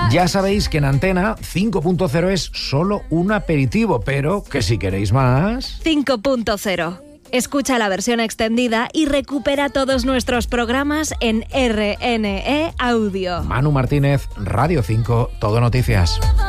Ya sabéis que en Antena 5.0 es solo un aperitivo, pero que si queréis más... 5.0. Escucha la versión extendida y recupera todos nuestros programas en RNE Audio. Manu Martínez, Radio 5, Todo Noticias.